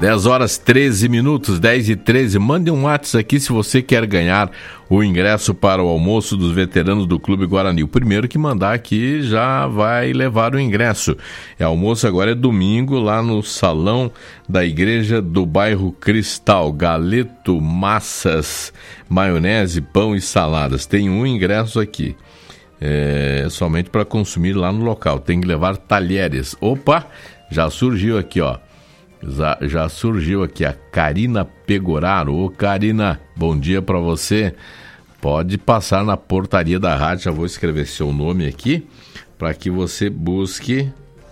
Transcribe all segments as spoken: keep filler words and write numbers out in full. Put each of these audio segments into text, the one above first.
dez horas treze minutos, dez e treze. Mande um WhatsApp aqui se você quer ganhar o ingresso para o almoço dos veteranos do Clube Guarani. O primeiro que mandar aqui já vai levar o ingresso. É almoço agora é domingo lá no salão da igreja do bairro Cristal. Galeto, massas, maionese, pão e saladas. Tem um ingresso aqui. É somente para consumir lá no local. Tem que levar talheres. Opa, já surgiu aqui, ó. Já, já surgiu aqui a Karina Pegoraro. Ô Karina, bom dia para você. Pode passar na portaria da rádio, já vou escrever seu nome aqui, para que você busque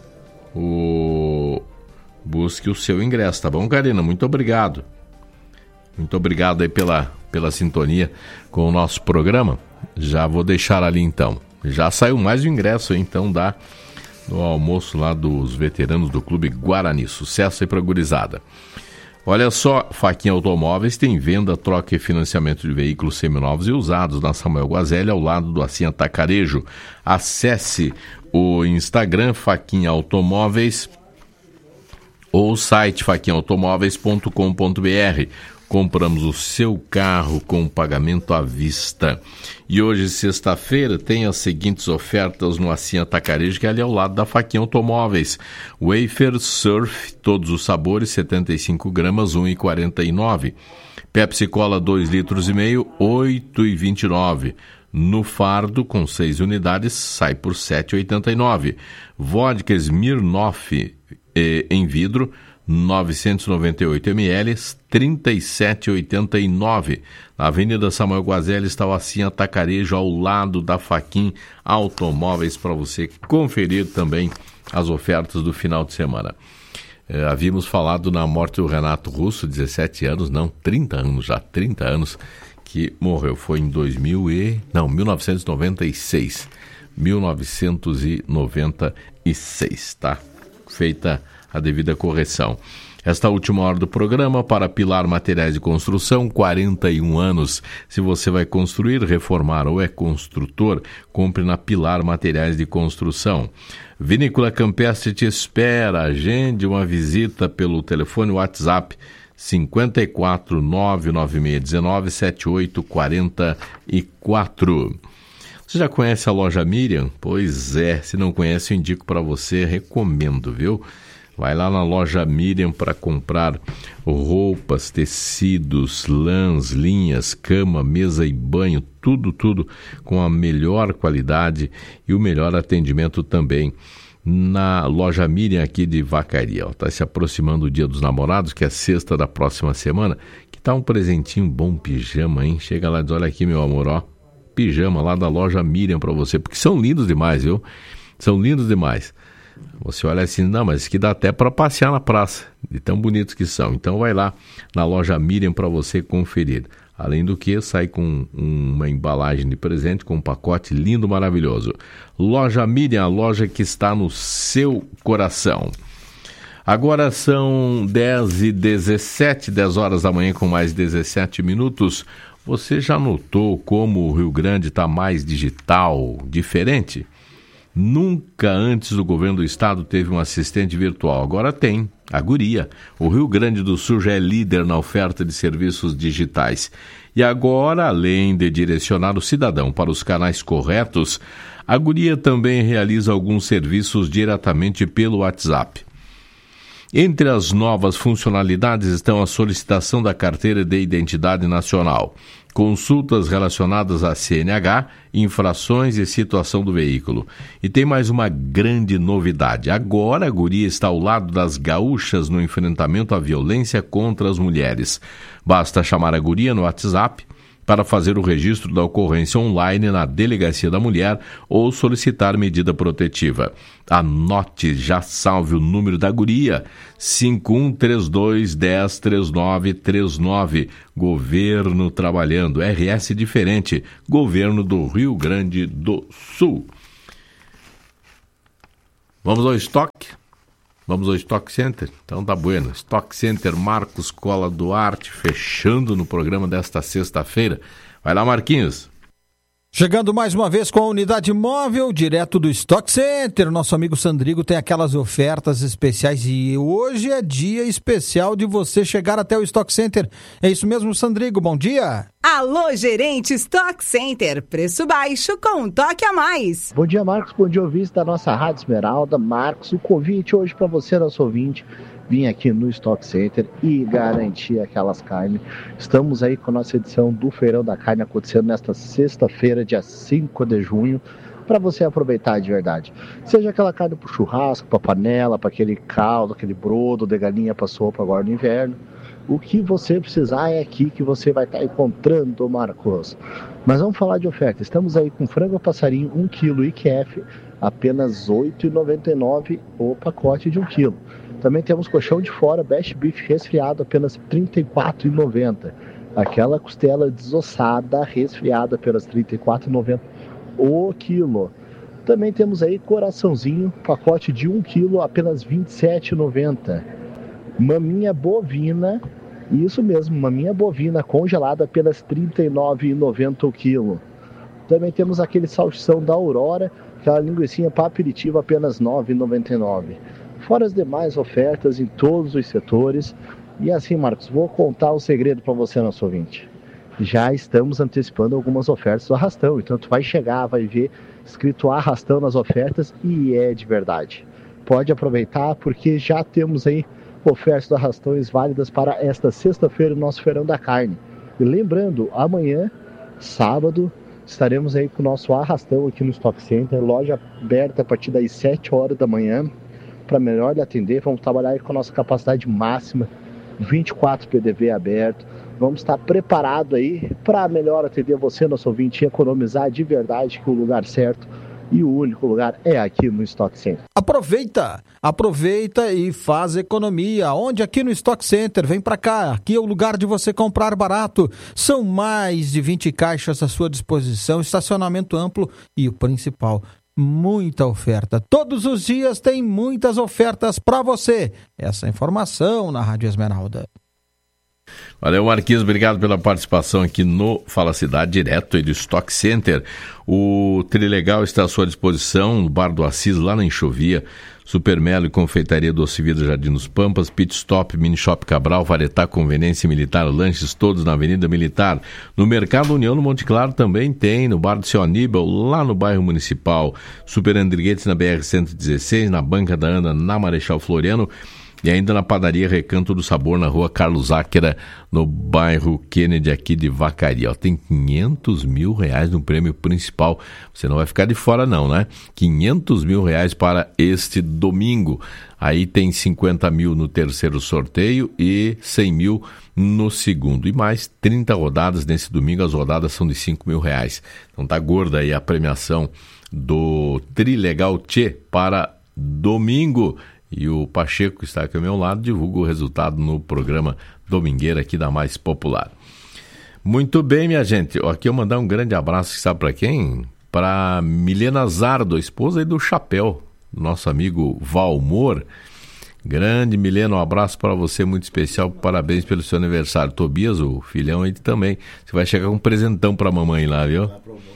o, busque o seu ingresso, tá bom, Karina? Muito obrigado. Muito obrigado aí pela, pela sintonia com o nosso programa. Já vou deixar ali então. Já saiu mais um ingresso aí, então dá no almoço lá dos veteranos do Clube Guarani. Sucesso aí pra gurizada. Olha só, Faquinha Automóveis tem venda, troca e financiamento de veículos seminovos e usados na Samuel Guazelli, ao lado do Assim Atacarejo. Acesse o Instagram Faquinha Automóveis ou o site faquinha automóveis ponto com ponto b r. Compramos o seu carro com pagamento à vista. E hoje, sexta-feira, tem as seguintes ofertas no Assim Atacarejo, que é ali ao lado da Faquinha Automóveis. Wafer Surf, todos os sabores, setenta e cinco gramas, um real e quarenta e nove centavos. Pepsi Cola, dois litros e meio, oito reais e vinte e nove centavos. No fardo, com seis unidades, sai por sete reais e oitenta e nove centavos. Vodka Smirnoff eh, em vidro, novecentos e noventa e oito mililitros, trinta e sete reais e oitenta e nove centavos. Na Avenida Samuel Guazelli está o Assim Atacarejo, ao lado da Faquin Automóveis, para você conferir também as ofertas do final de semana. É, havíamos falado na morte do Renato Russo, dezessete anos, não, trinta anos já, trinta anos, que morreu. Foi em dois mil e... não, mil novecentos e noventa e seis. mil novecentos e noventa e seis, tá? Feita a devida correção. Esta última hora do programa para Pilar Materiais de Construção, quarenta e um anos. Se você vai construir, reformar ou é construtor, compre na Pilar Materiais de Construção. Vinícola Campestre te espera. Agende uma visita pelo telefone WhatsApp cinco quatro nove nove seis um nove sete oito quatro quatro. Você já conhece a loja Miriam? Pois é, se não conhece eu indico para você, recomendo, viu? Vai lá na loja Miriam para comprar roupas, tecidos, lãs, linhas, cama, mesa e banho, tudo, tudo com a melhor qualidade e o melhor atendimento também na loja Miriam aqui de Vacaria. Está se aproximando o Dia dos Namorados, que é sexta da próxima semana. Que tá um presentinho bom, pijama, hein? Chega lá e diz, olha aqui, meu amor, ó, pijama lá da loja Miriam para você, porque são lindos demais, viu? São lindos demais. Você olha assim, não, mas que dá até para passear na praça, de tão bonitos que são. Então vai lá na loja Miriam para você conferir. Além do que, sai com uma embalagem de presente, com um pacote lindo, maravilhoso. Loja Miriam, a loja que está no seu coração. Agora são dez e dezessete, dez horas da manhã com mais dezessete minutos. Você já notou como o Rio Grande está mais digital, diferente? Nunca antes o governo do estado teve um assistente virtual. Agora tem, a Guria. O Rio Grande do Sul já é líder na oferta de serviços digitais. E agora, além de direcionar o cidadão para os canais corretos, a Guria também realiza alguns serviços diretamente pelo WhatsApp. Entre as novas funcionalidades estão a solicitação da Carteira de Identidade Nacional, consultas relacionadas à C N H, infrações e situação do veículo. E tem mais uma grande novidade. Agora a Guria está ao lado das gaúchas no enfrentamento à violência contra as mulheres. Basta chamar a Guria no WhatsApp para fazer o registro da ocorrência online na Delegacia da Mulher ou solicitar medida protetiva. Anote, já salve o número da Guria, cinco um três dois, um zero, três nove três nove. Governo trabalhando, R S diferente, Governo do Rio Grande do Sul. Vamos ao estoque? Vamos ao Stock Center? Então tá bueno. Stock Center Marcos Cola Duarte, fechando no programa desta sexta-feira. Vai lá, Marquinhos. Chegando mais uma vez com a unidade móvel, direto do Stock Center. Nosso amigo Sandrigo tem aquelas ofertas especiais e hoje é dia especial de você chegar até o Stock Center. É isso mesmo, Sandrigo, bom dia. Alô, gerente Stock Center, preço baixo com um toque a mais. Bom dia, Marcos, bom dia, ouvinte da nossa Rádio Esmeralda. Marcos, o convite hoje para você, nosso ouvinte, vir aqui no Stock Center e garantir aquelas carnes. Estamos aí com a nossa edição do Feirão da Carne acontecendo nesta sexta-feira, dia cinco de junho, para você aproveitar de verdade. Seja aquela carne para churrasco, para panela, para aquele caldo, aquele brodo de galinha para sopa agora no inverno. O que você precisar é aqui que você vai estar encontrando, Marcos. Mas vamos falar de oferta. Estamos aí com frango a passarinho, um quilo I Q F, apenas oito reais e noventa e nove centavos o pacote de um quilo. Também temos colchão de fora, best beef resfriado, apenas trinta e quatro reais e noventa centavos. Aquela costela desossada, resfriada, apenas trinta e quatro reais e noventa centavos o quilo. Também temos aí coraçãozinho, pacote de um quilo, apenas vinte e sete reais e noventa centavos. Maminha bovina, isso mesmo, maminha bovina congelada, apenas trinta e nove reais e noventa centavos o quilo. Também temos aquele salsichão da Aurora, aquela linguicinha para aperitivo, apenas nove reais e noventa e nove centavos. Fora as demais ofertas em todos os setores. E assim, Marcos, vou contar o segredo para você, nosso ouvinte. Já estamos antecipando algumas ofertas do Arrastão, então tu vai chegar, vai ver escrito Arrastão nas ofertas e é de verdade. Pode aproveitar porque já temos aí ofertas do Arrastões válidas para esta sexta-feira, o nosso Feirão da Carne. E lembrando, amanhã, sábado, estaremos aí com o nosso Arrastão aqui no Stock Center, loja aberta a partir das sete horas da manhã. Para melhor lhe atender, vamos trabalhar aí com a nossa capacidade máxima, vinte e quatro P D V aberto. Vamos estar preparado aí para melhor atender você, nosso ouvinte, e economizar de verdade, que o lugar certo e o único lugar é aqui no Stock Center. Aproveita, aproveita e faz economia. Onde? Aqui no Stock Center. Vem para cá, aqui é o lugar de você comprar barato. São mais de vinte caixas à sua disposição, estacionamento amplo e o principal, muita oferta. Todos os dias tem muitas ofertas para você. Essa informação na Rádio Esmeralda. Valeu, Marquinhos, obrigado pela participação aqui no Fala Cidade, direto aí do Stock Center. O Trilegal está à sua disposição, no Bar do Assis, lá na Enxovia. Supermelo e Confeitaria Doce Vida Jardim dos Pampas, Pit Stop, Mini Shop Cabral, Varetá, Conveniência Militar, lanches todos na Avenida Militar. No Mercado União, no Monte Claro, também tem, no Bar do Seu Aníbal, lá no bairro Municipal. Super Andriguetes na B R cento e dezesseis, na Banca da Ana, na Marechal Floriano. E ainda na padaria Recanto do Sabor, na rua Carlos Áquera, no bairro Kennedy, aqui de Vacaria. Ó, tem quinhentos mil reais no prêmio principal. Você não vai ficar de fora não, né? quinhentos mil reais para este domingo. Aí tem cinquenta mil no terceiro sorteio e cem mil no segundo. E mais trinta rodadas nesse domingo. As rodadas são de cinco mil reais. Então tá gorda aí a premiação do Trilegal Tchê para domingo. E o Pacheco, que está aqui ao meu lado, divulga o resultado no programa Domingueira aqui da Mais Popular. Muito bem, minha gente. Aqui eu mandar um grande abraço, sabe para quem? Para Milena Zardo, esposa aí do Chapéu, nosso amigo Valmor. Grande Milena, um abraço para você, muito especial. Parabéns pelo seu aniversário. Tobias, o filhão aí também. Você vai chegar com um presentão para a mamãe lá, viu?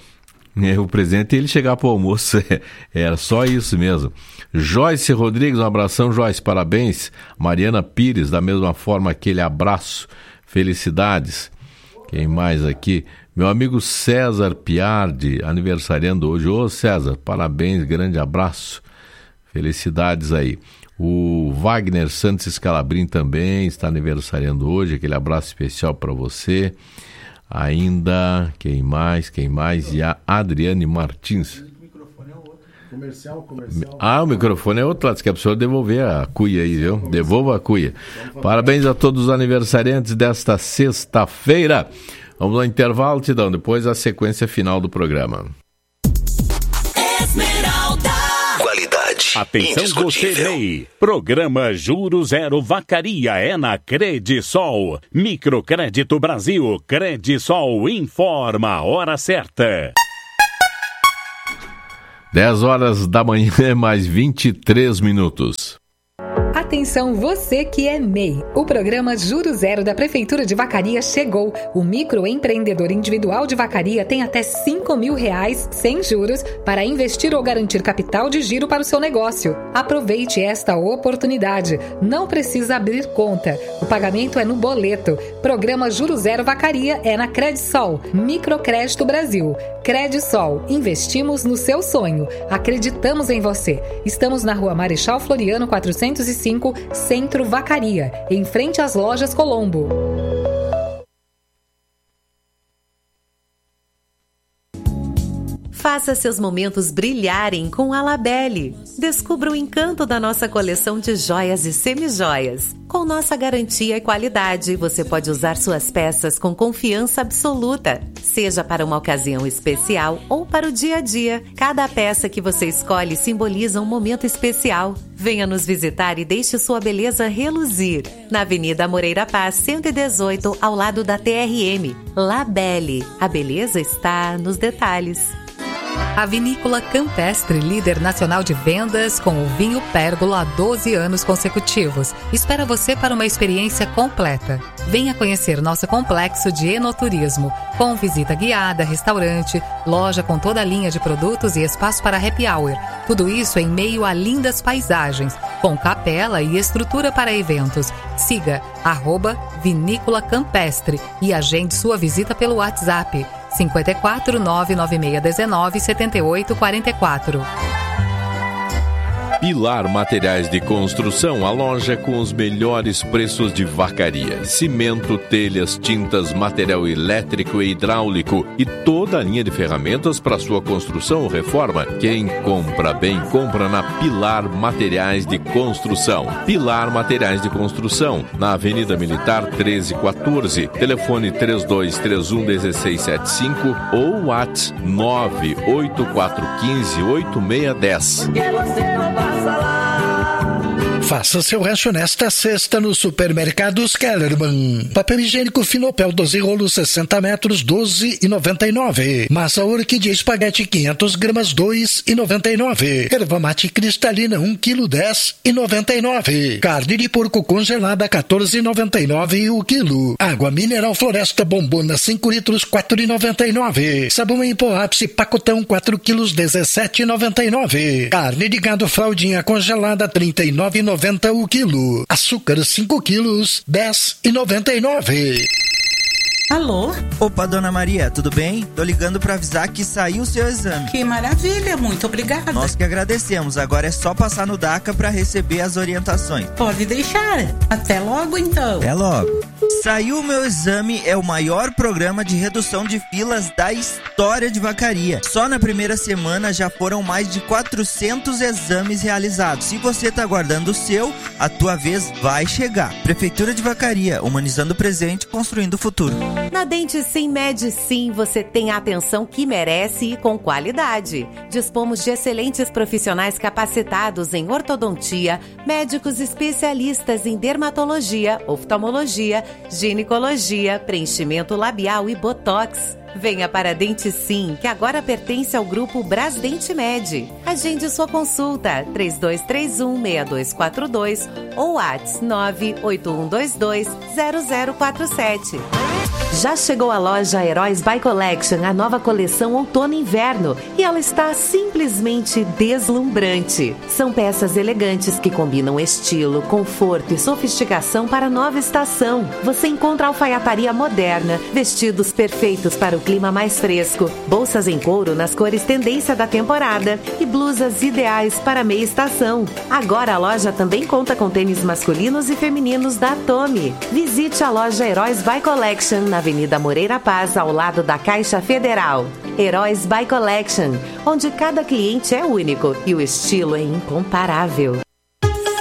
É, o presente é ele chegar para o almoço. Era só isso mesmo. Joyce Rodrigues, um abração, Joyce, parabéns. Mariana Pires, da mesma forma, aquele abraço, felicidades. Quem mais aqui? Meu amigo César Piardi, aniversariando hoje. Ô César, parabéns, grande abraço, felicidades aí. O Wagner Santos Scalabrin também está aniversariando hoje, aquele abraço especial para você. Ainda, quem mais, quem mais? E a Adriane Martins. O microfone é outro. Comercial, comercial. Ah, o microfone é outro, que a pessoa devolver a cuia aí, viu? Devolva a cuia. Parabéns a todos os aniversariantes desta sexta-feira. Vamos ao intervalo, Tidão, depois a sequência final do programa. Esmeralda. Qualidade. Atenção você, Ney. Programa Juro Zero Vacaria é na Credisol. Microcrédito Brasil. Credisol informa a hora certa. dez horas da manhã, mais vinte e três minutos. Atenção você que é M E I. O programa Juro Zero da Prefeitura de Vacaria chegou. O microempreendedor individual de Vacaria tem até cinco mil reais sem juros para investir ou garantir capital de giro para o seu negócio. Aproveite esta oportunidade. Não precisa abrir conta. O pagamento é no boleto. Programa Juro Zero Vacaria é na Credisol. Microcrédito Brasil. Credisol. Investimos no seu sonho. Acreditamos em você. Estamos na Rua Marechal Floriano quatrocentos e cinco, Centro Vacaria, em frente às lojas Colombo. Faça seus momentos brilharem com a Labelle. Descubra o encanto da nossa coleção de joias e semijoias. Com nossa garantia e qualidade, você pode usar suas peças com confiança absoluta. Seja para uma ocasião especial ou para o dia a dia, cada peça que você escolhe simboliza um momento especial. Venha nos visitar e deixe sua beleza reluzir. Na Avenida Moreira Paz, cento e dezoito, ao lado da T R M. Labelle. A beleza está nos detalhes. A Vinícola Campestre, líder nacional de vendas com o vinho Pérgola há doze anos consecutivos, espera você para uma experiência completa. Venha conhecer nosso complexo de enoturismo, com visita guiada, restaurante, loja com toda a linha de produtos e espaço para happy hour. Tudo isso em meio a lindas paisagens, com capela e estrutura para eventos. Siga arroba Vinícola Campestre e agende sua visita pelo WhatsApp cinco quatro nove nove seis um nove sete oito quatro quatro. Pilar Materiais de Construção, a loja com os melhores preços de Vacaria. Cimento, telhas, tintas, material elétrico e hidráulico e toda a linha de ferramentas para sua construção ou reforma. Quem compra bem, compra na Pilar Materiais de Construção. Pilar Materiais de Construção, na Avenida Militar treze quatorze. Telefone três dois três um um seis sete cinco ou WhatsApp nove oito quatro um cinco oito seis um zero. Faça seu rancho nesta sexta no Supermercados Kellerman. Papel higiênico Finopel doze rolos sessenta metros, doze reais e noventa e nove centavos. Massa orquídea espaguete quinhentas gramas, dois reais e noventa e nove centavos. Erva mate cristalina um quilo, dez reais e noventa e nove centavos. Carne de porco congelada quatorze reais e noventa e nove centavos o quilo. Água mineral Floresta Bombona cinco litros, quatro reais e noventa e nove centavos. Sabão em pó ápice pacotão quatro quilos, dezessete reais e noventa e nove centavos. Carne de gado fraldinha congelada trinta e nove reais e noventa centavos o quilo. Açúcar cinco quilos, dez reais e noventa e nove centavos. Alô? Opa, dona Maria, tudo bem? Tô ligando pra avisar que saiu o seu exame. Que maravilha, muito obrigada. Nós que agradecemos, agora é só passar no DACA pra receber as orientações. Pode deixar, até logo então. Até logo. Saiu o meu exame, é o maior programa de redução de filas da história de Vacaria. Só na primeira semana já foram mais de quatrocentos exames realizados. Se você tá aguardando o seu, a tua vez vai chegar. Prefeitura de Vacaria, humanizando o presente, construindo o futuro. Na Dente Sim Med Sim, você tem a atenção que merece e com qualidade. Dispomos de excelentes profissionais capacitados em ortodontia, médicos especialistas em dermatologia, oftalmologia, ginecologia, preenchimento labial e botox. Venha para a Dente Sim, que agora pertence ao grupo Brasdente Med. Agende sua consulta três dois três um, seis dois quatro dois ou WhatsApp nove oito um dois dois zero zero quatro sete. Já chegou a loja Heróis by Collection, a nova coleção outono e inverno, e ela está simplesmente deslumbrante. São peças elegantes que combinam estilo, conforto e sofisticação para a nova estação. Você encontra alfaiataria moderna, vestidos perfeitos para o clima mais fresco, bolsas em couro nas cores tendência da temporada e blusas ideais para meia estação. Agora a loja também conta com tênis masculinos e femininos da Atome. Visite a loja Heróis by Collection na Avenida Moreira Paz, ao lado da Caixa Federal. Heróis by Collection, onde cada cliente é único e o estilo é incomparável.